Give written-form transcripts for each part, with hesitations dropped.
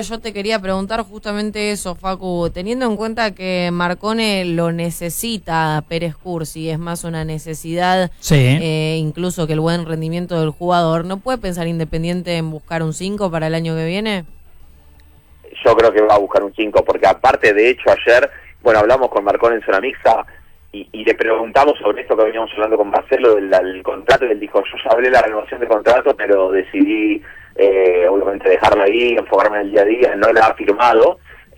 precisamente yo te quería preguntar justamente eso, Facu, teniendo en cuenta que Marcone lo necesita a Pérez Cursi, es más una necesidad, incluso que el buen rendimiento del jugador, ¿no puede pensar Independiente en buscar un 5 para el año que viene? Yo creo que va a buscar un 5, porque aparte, de hecho, ayer, hablamos con Marcone en zona mixta, y le preguntamos sobre esto que veníamos hablando con Marcelo del contrato, y él dijo, yo ya hablé de la renovación de contrato, pero decidí obviamente dejarlo ahí, enfocarme en el día a día, no la ha firmado.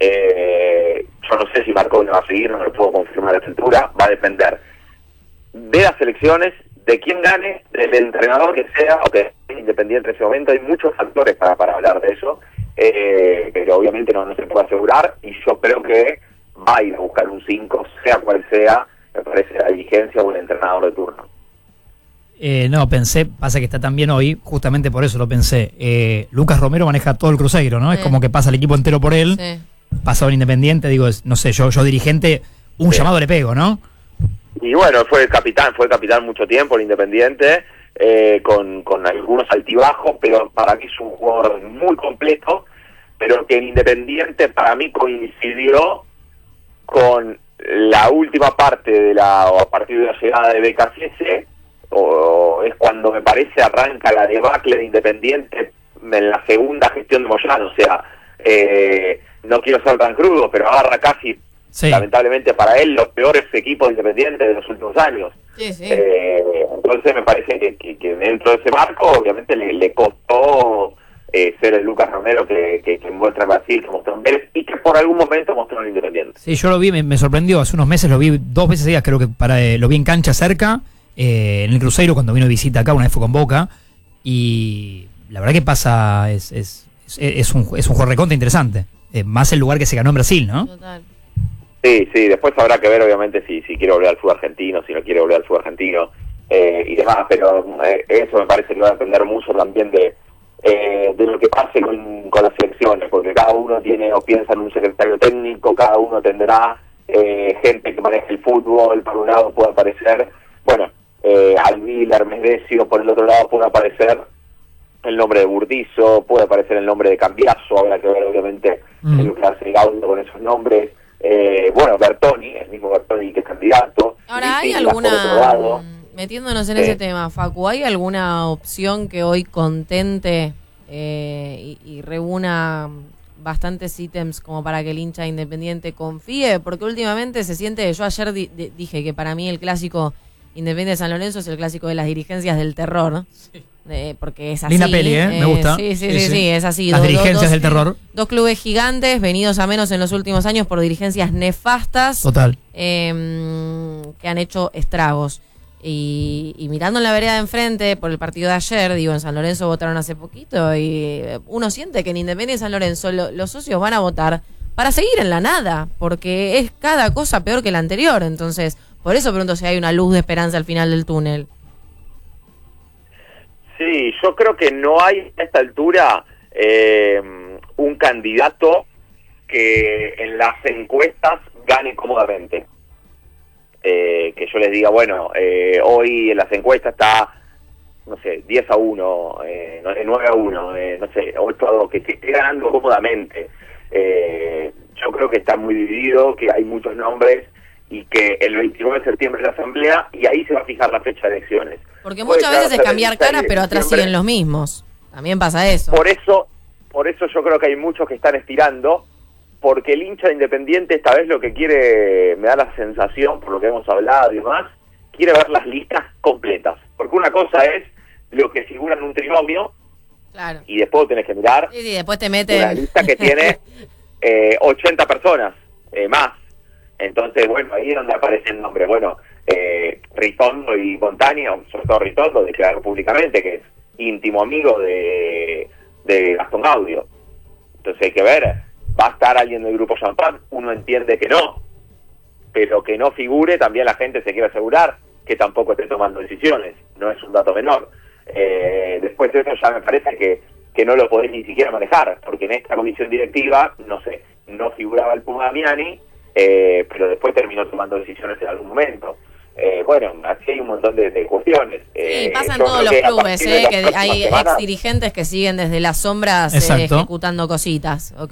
Yo no sé si Marcone va a seguir, no lo puedo confirmar a esta altura, va a depender de las elecciones, de quién gane, del entrenador que sea, o que sea Independiente en ese momento. Hay muchos factores para hablar de eso, pero obviamente no se puede asegurar, y yo creo que va a ir a buscar un 5, sea cual sea, me parece, la dirigencia o el entrenador de turno. No, pasa que está tan bien hoy, justamente por eso lo pensé. Lucas Romero maneja todo el Cruzeiro, ¿no? Es como que pasa el equipo entero por él, pasa un Independiente, digo, no sé, yo dirigente, un llamado le pego, ¿no? Y bueno, fue capitán mucho tiempo el Independiente, con algunos altibajos, pero para mí es un jugador muy completo, pero que el Independiente para mí coincidió con la última parte a partir de la llegada de BKC, o es cuando me parece arranca la debacle de Independiente en la segunda gestión de Moyano. O sea, no quiero ser tan crudo, pero agarra casi, lamentablemente para él, los peores equipos de Independiente de los últimos años. Entonces me parece que dentro de ese marco obviamente le costó ser el Lucas Romero que muestra Brasil, que mostró en Vélez y que por algún momento mostró en el Independiente. Sí, yo lo vi, me sorprendió, hace unos meses lo vi 2 veces seguidas, creo que lo vi en cancha cerca, en el Cruzeiro cuando vino de visita acá, una vez fue con Boca, y la verdad que pasa, es un juego recontra interesante, más el lugar que se ganó en Brasil, ¿no? Total. Sí, después habrá que ver obviamente si quiere volver al fútbol argentino, si no quiere volver al fútbol argentino, y demás, pero eso me parece que va a depender mucho también de lo que pase con las selecciones, porque cada uno tiene o piensa en un secretario técnico, cada uno tendrá gente que maneje el fútbol. Por un lado puede aparecer, Alvila, Mesdecio, por el otro lado puede aparecer el nombre de Burdizo, puede aparecer el nombre de Cambiaso, habrá que ver obviamente lo que hace Gaudio con esos nombres. Bertoni, el mismo Bertoni que es candidato. Ahora, ¿hay alguna, metiéndonos en ese tema, Facu, ¿hay alguna opción que hoy contente y reúna bastantes ítems como para que el hincha Independiente confíe? Porque últimamente se siente, yo ayer dije que para mí el clásico Independiente de San Lorenzo es el clásico de las dirigencias del terror, ¿no? Porque es así. Linda peli, me gusta. Sí, es así. Las dirigencias del terror. 2 clubes gigantes, venidos a menos en los últimos años por dirigencias nefastas. Total. Que han hecho estragos. Y mirando en la vereda de enfrente, por el partido de ayer, en San Lorenzo votaron hace poquito, y uno siente que en Independiente de San Lorenzo los socios van a votar para seguir en la nada, porque es cada cosa peor que la anterior. Entonces, por eso pregunto si hay una luz de esperanza al final del túnel. Sí, yo creo que no hay a esta altura un candidato que en las encuestas gane cómodamente. Que yo les diga, hoy en las encuestas está, 10-1, 9-1, 8-2, que esté ganando cómodamente. Yo creo que está muy dividido, que hay muchos nombres, y que el 29 de septiembre es la asamblea, y ahí se va a fijar la fecha de elecciones. Porque muchas veces es cambiar caras, pero atrás siguen los mismos. También pasa eso. Por eso yo creo que hay muchos que están estirando, porque el hincha de Independiente esta vez lo que quiere, me da la sensación, por lo que hemos hablado y demás, quiere ver las listas completas. Porque una cosa es lo que figura en un trinomio, claro, y después tenés que mirar después te mete una lista que tiene 80 personas más. Entonces, ahí es donde aparecen nombres. Ritondo y Montaña, sobre todo Ritondo, declaró públicamente que es íntimo amigo de Gastón Gaudio. Entonces hay que ver, ¿va a estar alguien del grupo Champán? Uno entiende que no, pero que no figure, también la gente se quiere asegurar que tampoco esté tomando decisiones, no es un dato menor. Después de eso ya me parece que no lo podés ni siquiera manejar, porque en esta comisión directiva, no figuraba el Puma Damiani, pero después terminó tomando decisiones en algún momento. Así hay un montón de cuestiones. Sí, pasan todos los clubes, que hay ex dirigentes que siguen desde las sombras ejecutando cositas,